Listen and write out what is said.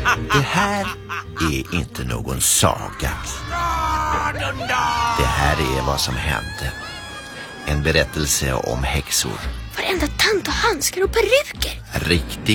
Det här är inte någon saga. Det här är vad som hände. En berättelse om häxor. Varenda tant och handskar och peruker. Riktig